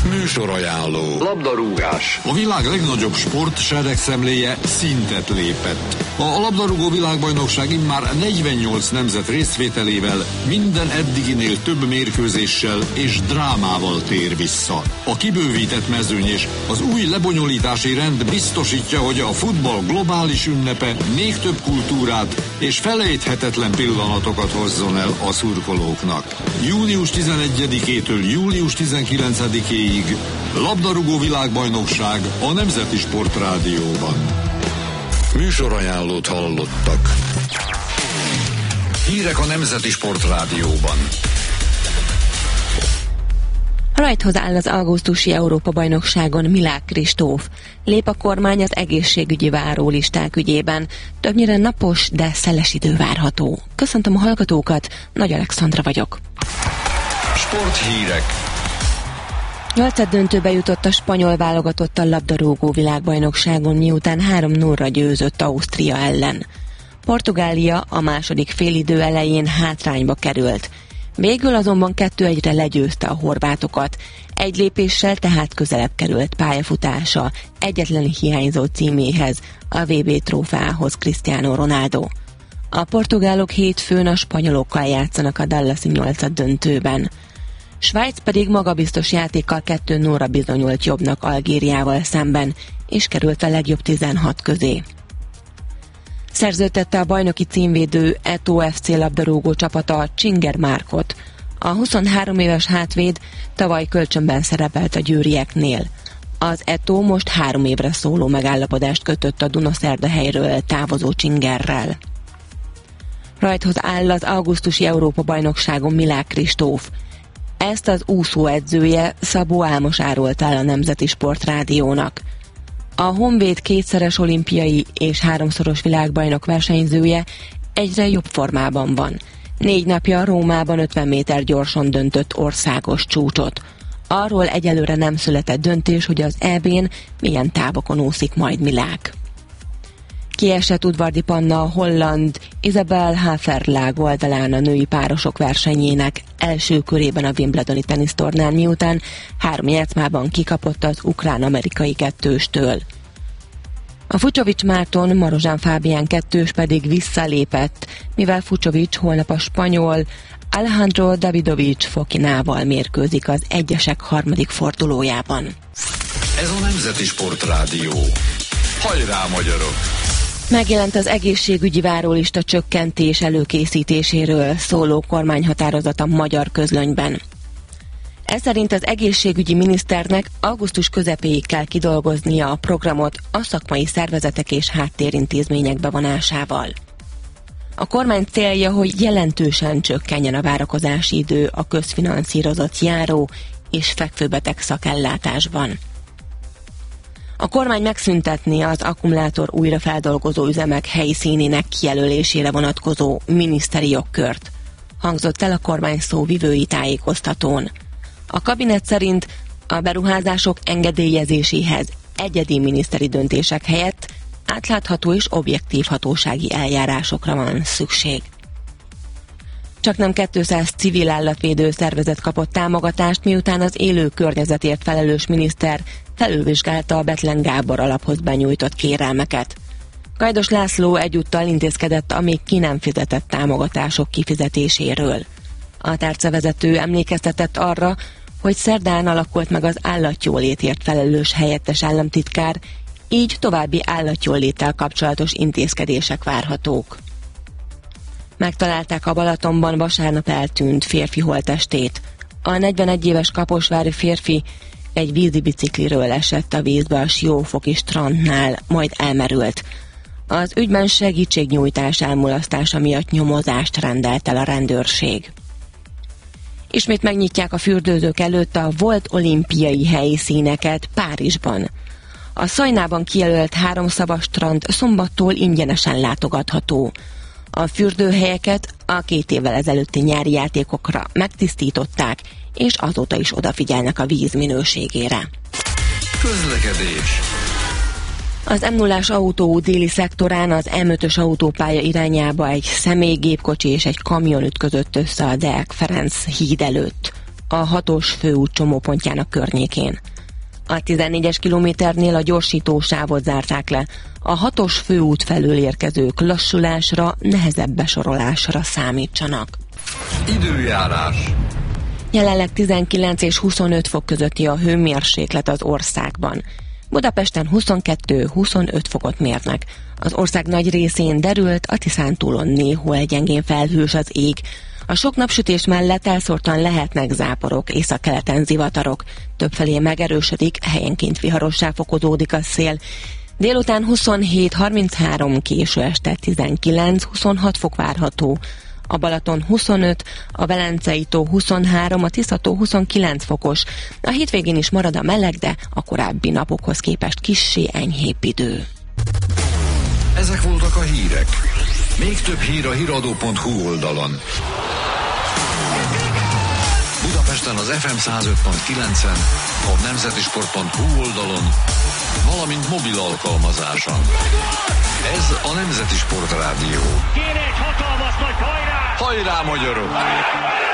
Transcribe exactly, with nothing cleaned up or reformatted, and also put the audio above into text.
Műsorajánló. Labdarúgás. A világ legnagyobb sport seregszemléje szintet lépett. A labdarúgó világbajnokság immár negyvennyolc nemzet részvételével minden eddiginél több mérkőzéssel és drámával tér vissza. A kibővített mezőny és az új lebonyolítási rend biztosítja, hogy a futball globális ünnepe még több kultúrát és felejthetetlen pillanatokat hozzon el a szurkolóknak. június tizenegyedikétől július tizenkilencedikéig labdarúgó világbajnokság a Nemzeti Sportrádióban. Műsorajánlót hallottak. Hírek a Nemzeti Sportrádióban. Rajthoz áll az augusztusi Európa-bajnokságon Milák Kristóf. Lép a kormány az egészségügyi várólisták ügyében. Többnyire napos, de szeles idő várható. Köszöntöm a hallgatókat, Nagy Alexandra vagyok. Sporthírek. Nyolcad döntőbe jutott a spanyol válogatott a labdarúgó világbajnokságon, miután három nullra győzött Ausztria ellen. Portugália a második félidő elején hátrányba került. Végül azonban kettő egyre legyőzte a horvátokat. Egy lépéssel tehát közelebb került pályafutása egyetlen hiányzó címéhez, a vé bé trófeához Cristiano Ronaldo. A portugálok hétfőn a spanyolokkal játszanak a Dallasi nyolcad döntőben. Svájc pedig magabiztos játékkal kettő nullra bizonyult jobbnak Algériával szemben, és került a legjobb tizenhat közé. Szerződtette a bajnoki címvédő Eto ef cé labdarúgó csapata Csinger Márkot. A huszonhárom éves hátvéd tavaly kölcsönben szerepelt a győrieknél. Az Eto most három évre szóló megállapodást kötött a Dunaszerdahelyről távozó Csingerrel. Rajthoz áll az augusztusi Európa-bajnokságon Milák Kristóf. Ezt az úszóedzője Szabó Álmos árult el a Nemzeti Sportrádiónak. A Honvéd kétszeres olimpiai és háromszoros világbajnok versenyzője egyre jobb formában van. Négy napja Rómában ötven méter gyorsan döntött országos csúcsot. Arról egyelőre nem született döntés, hogy az é bén milyen távokon úszik majd Milák. Kiesett Udvardi Panna a holland Isabel Haferlág oldalán a női párosok versenyének első körében a Wimbledoni tenisztornán, miután három játszmában kikapott az ukrán-amerikai kettőstől. A Fucsovics Márton Marozsán Fábián kettős pedig visszalépett, mivel Fucsovics holnap a spanyol Alejandro Davidovich Fokinával mérkőzik az egyesek harmadik fordulójában. Ez a Nemzeti Sportrádió. Hajrá, magyarok! Megjelent az egészségügyi várólista csökkentés előkészítéséről szóló kormányhatározat a Magyar Közlönyben. Ez szerint az egészségügyi miniszternek augusztus közepéig kell kidolgoznia a programot a szakmai szervezetek és háttérintézmények bevonásával. A kormány célja, hogy jelentősen csökkenjen a várakozási idő a közfinanszírozott járó és fekvőbeteg szakellátásban. A kormány megszüntetné az akkumulátor újrafeldolgozó üzemek helyszínének kijelölésére vonatkozó miniszteri jogkört, hangzott el a kormány szóvivői tájékoztatón. A kabinet szerint a beruházások engedélyezéséhez egyedi miniszteri döntések helyett átlátható és objektív hatósági eljárásokra van szükség. Csaknem kétszáz civil állatvédő szervezet kapott támogatást, miután az élő környezetért felelős miniszter felülvizsgálta a Bethlen Gábor alaphoz benyújtott kérelmeket. Gajdos László egyúttal intézkedett a még ki nem fizetett támogatások kifizetéséről. A tárcavezető emlékeztetett arra, hogy szerdán alakult meg az állatjólétért felelős helyettes államtitkár, így további állatjóléttel kapcsolatos intézkedések várhatók. Megtalálták a Balatonban vasárnap eltűnt férfi holttestét. A negyvenegy éves kaposvári férfi egy vízi bicikliről esett a vízbe a Siófoki strandnál, majd elmerült. Az ügyben segítségnyújtás elmulasztása miatt nyomozást rendelt el a rendőrség. Ismét megnyitják a fürdőzők előtt a volt olimpiai helyszíneket Párizsban. A Szajnában kijelölt háromszavas strand szombattól ingyenesen látogatható. A fürdőhelyeket a két évvel ezelőtti nyári játékokra megtisztították, és azóta is odafigyelnek a víz minőségére. Közlekedés. Az em nullás autóút déli szektorán az em ötös autópálya irányába egy személygépkocsi és egy kamion ütközött össze a Deák Ferenc híd előtt. a hatos főút csomópontjának környékén. A tizennégyes kilométernél a gyorsítósávot zárták le. A hatos főút felől érkezők lassulásra, nehezebb besorolásra számítsanak. Időjárás. Jelenleg tizenkilenc és huszonöt fok közötti a hőmérséklet az országban. Budapesten huszonkettő-huszonöt fokot mérnek. Az ország nagy részén derült, a Tiszántúlon néhol gyengén felhős az ég. A sok napsütés mellett elszórtan lehetnek záporok, északkeleten zivatarok. Többfelé megerősödik, helyenként viharossá fokozódik a szél. Délután huszonhét harminchárom, késő este tizenkilenc-huszonhat fok várható. A Balaton huszonöt, a Velencei tó huszonhárom, a Tisza-tó huszonkilenc fokos. A hétvégén is marad a meleg, de a korábbi napokhoz képest kissé enyhébb idő. Ezek voltak a hírek. Még több hír a hiradó pont hu oldalon. Budapesten az ef em száz öt pont kilencen, a nemzetisport pont hu oldalon, valamint mobil alkalmazáson. Ez a Nemzeti Sport Rádió. Kéne egy hatalmas nagy hajrá! Hajrá, magyarok!